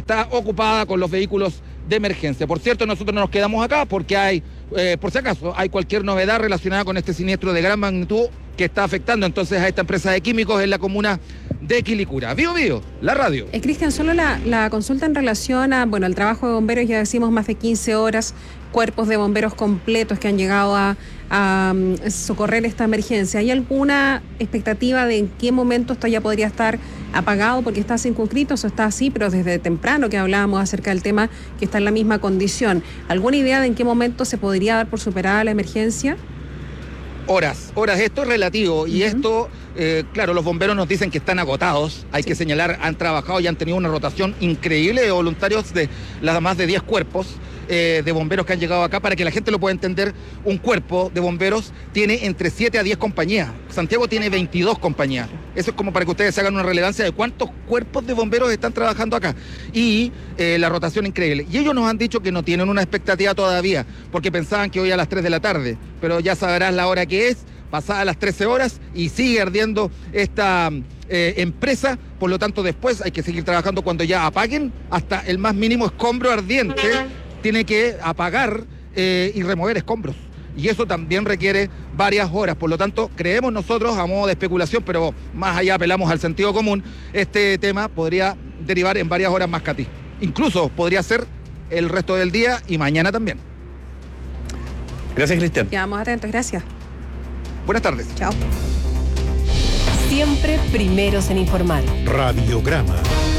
está ocupada con los vehículos de emergencia. Por cierto, nosotros no nos quedamos acá porque hay, por si acaso, hay cualquier novedad relacionada con este siniestro de gran magnitud que está afectando entonces a esta empresa de químicos en la comuna de Quilicura. Bio, la radio. Cristian, solo la consulta en relación a, el trabajo de bomberos, ya decimos más de 15 horas, cuerpos de bomberos completos que han llegado a socorrer esta emergencia. ¿Hay alguna expectativa de en qué momento esto ya podría estar apagado porque está circunscrito? Eso está así, pero desde temprano que hablábamos acerca del tema que está en la misma condición. ¿Alguna idea de en qué momento se podría dar por superada la emergencia? Horas, esto es relativo y esto, claro, los bomberos nos dicen que están agotados, hay que señalar, han trabajado y han tenido una rotación increíble de voluntarios de las más de 10 cuerpos de bomberos que han llegado acá. Para que la gente lo pueda entender, un cuerpo de bomberos tiene entre 7 a 10 compañías, Santiago tiene 22 compañías, eso es como para que ustedes se hagan una relevancia de cuántos cuerpos de bomberos están trabajando acá y la rotación increíble. Y ellos nos han dicho que no tienen una expectativa todavía, porque pensaban que hoy a las 3 de la tarde, pero ya sabrás la hora que es, pasadas las 13 horas y sigue ardiendo esta empresa, por lo tanto después hay que seguir trabajando cuando ya apaguen hasta el más mínimo escombro ardiente, tiene que apagar y remover escombros. Y eso también requiere varias horas, por lo tanto creemos nosotros, a modo de especulación, pero más allá apelamos al sentido común, este tema podría derivar en varias horas más, Katy. Incluso podría ser el resto del día y mañana también. Gracias, Cristian. Quedamos atentos, gracias. Buenas tardes. Chao. Siempre primeros en informar. Radiograma.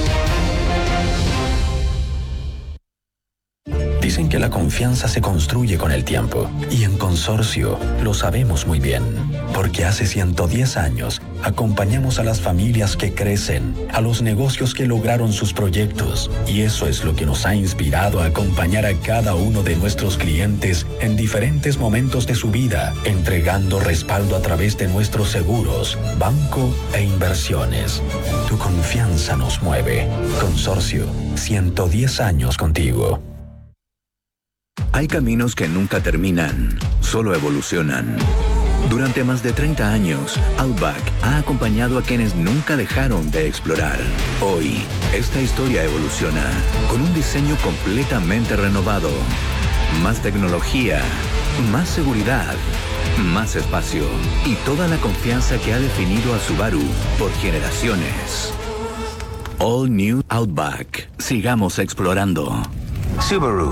Dicen que la confianza se construye con el tiempo, y en Consorcio lo sabemos muy bien, porque hace 110 años acompañamos a las familias que crecen, a los negocios que lograron sus proyectos, y eso es lo que nos ha inspirado a acompañar a cada uno de nuestros clientes en diferentes momentos de su vida, entregando respaldo a través de nuestros seguros, banco e inversiones. Tu confianza nos mueve. Consorcio, 110 años contigo. Hay caminos que nunca terminan, solo evolucionan. Durante más de 30 años, Outback ha acompañado a quienes nunca dejaron de explorar. Hoy, esta historia evoluciona con un diseño completamente renovado. Más tecnología, más seguridad, más espacio y toda la confianza que ha definido a Subaru por generaciones. All New Outback. Sigamos explorando. Subaru.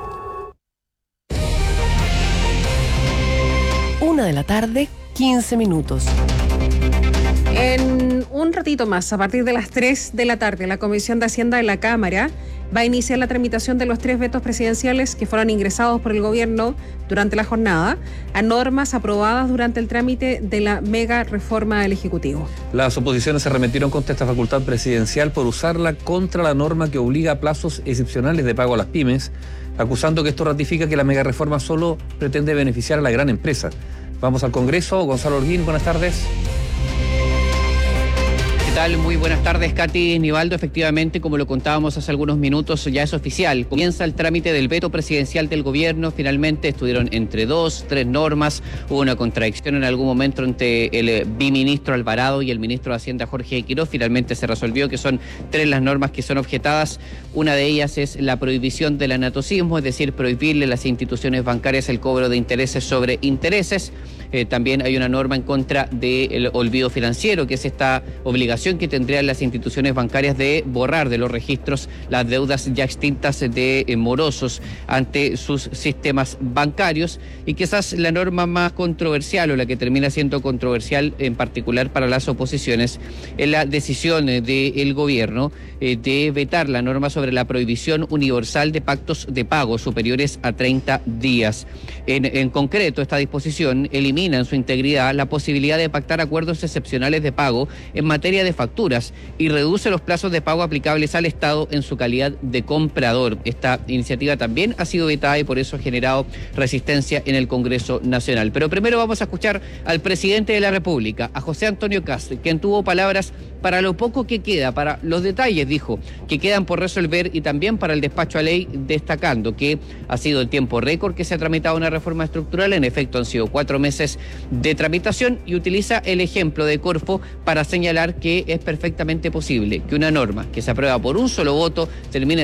1:15 p.m. En un ratito más, a partir de las 3 de la tarde, la Comisión de Hacienda de la Cámara va a iniciar la tramitación de los 3 vetos presidenciales que fueron ingresados por el gobierno durante la jornada a normas aprobadas durante el trámite de la mega reforma del Ejecutivo. Las oposiciones se arremetieron contra esta facultad presidencial por usarla contra la norma que obliga a plazos excepcionales de pago a las pymes, acusando que esto ratifica que la mega reforma solo pretende beneficiar a la gran empresa. Vamos al Congreso. Gonzalo Holguín, buenas tardes. ¿Qué tal? Muy buenas tardes, Katy, Nivaldo. Efectivamente, como lo contábamos hace algunos minutos, ya es oficial. Comienza el trámite del veto presidencial del gobierno. Finalmente estuvieron entre 2, 3 normas. Hubo una contradicción en algún momento entre el biministro Alvarado y el ministro de Hacienda, Jorge Quirós. Finalmente se resolvió que son 3 las normas que son objetadas. Una de ellas es la prohibición del anatocismo, es decir, prohibirle a las instituciones bancarias el cobro de intereses sobre intereses. También hay una norma en contra del olvido financiero, que es esta obligación que tendrían las instituciones bancarias de borrar de los registros las deudas ya extintas de morosos ante sus sistemas bancarios, y quizás la norma más controversial, o la que termina siendo controversial en particular para las oposiciones, es la decisión del gobierno de vetar la norma sobre la prohibición universal de pactos de pago superiores a 30 días. En concreto, esta disposición elimina en su integridad la posibilidad de pactar acuerdos excepcionales de pago en materia de facturas y reduce los plazos de pago aplicables al Estado en su calidad de comprador. Esta iniciativa también ha sido vetada y por eso ha generado resistencia en el Congreso Nacional. Pero primero vamos a escuchar al presidente de la República, a José Antonio Kast, quien tuvo palabras para lo poco que queda, para los detalles, dijo, que quedan por resolver, y también para el despacho a ley, destacando que ha sido el tiempo récord que se ha tramitado una reforma estructural. En efecto, han sido 4 meses de tramitación, y utiliza el ejemplo de Corfo para señalar que es perfectamente posible que una norma que se aprueba por un solo voto termine